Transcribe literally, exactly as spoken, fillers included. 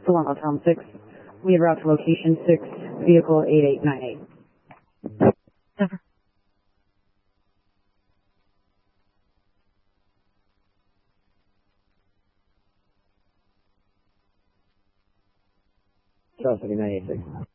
Solano Town six. Lead route to location six, vehicle eight eight nine eight. Over. Charles nine eight six.